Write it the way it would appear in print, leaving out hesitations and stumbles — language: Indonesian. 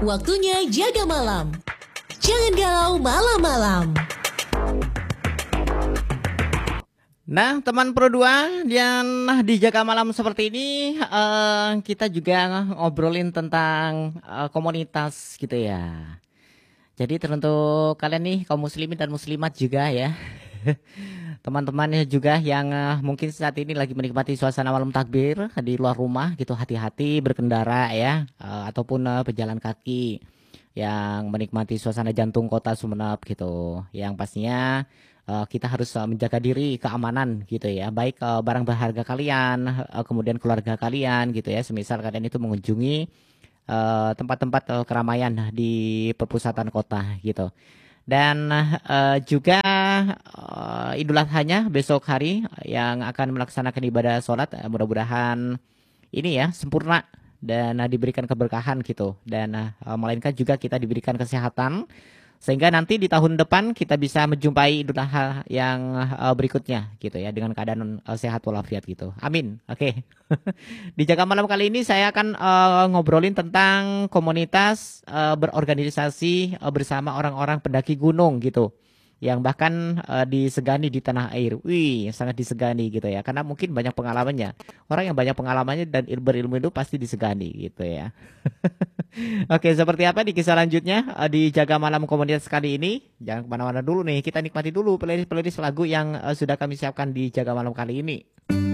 Waktunya jaga malam. Jangan galau malam-malam. Nah, teman Pro 2, dan di Jaga Malam seperti ini kita juga ngobrolin tentang komunitas gitu ya. Jadi teruntuk kalian nih kaum muslimin dan muslimat juga ya. Teman-temannya juga yang mungkin saat ini lagi menikmati suasana malam takbir di luar rumah gitu, hati-hati berkendara ya, ataupun pejalan kaki yang menikmati suasana jantung kota Sumeneb gitu. Yang pastinya kita harus menjaga diri, keamanan gitu ya, baik barang berharga kalian, kemudian keluarga kalian gitu ya. Semisal kalian itu mengunjungi tempat-tempat keramaian di perpusatan kota gitu. Dan juga Idul Adhanya besok hari yang akan melaksanakan ibadah sholat, mudah-mudahan ini ya sempurna dan diberikan keberkahan gitu. Dan melainkan juga kita diberikan kesehatan sehingga nanti di tahun depan kita bisa menjumpai Idul Adha yang berikutnya gitu ya, dengan keadaan sehat walafiat gitu. Amin. Oke. Di Jaga Malam kali ini saya akan ngobrolin tentang komunitas berorganisasi bersama orang-orang pendaki gunung gitu. Yang bahkan disegani di tanah air. Wih, sangat disegani gitu ya. Karena mungkin banyak pengalamannya. Orang yang banyak pengalamannya dan berilmu itu pasti disegani gitu ya. Oke, seperti apa di kisah lanjutnya di Jaga Malam komunitas kali ini? Jangan kemana-mana dulu nih. Kita nikmati dulu playlist lagu yang sudah kami siapkan di Jaga Malam kali ini.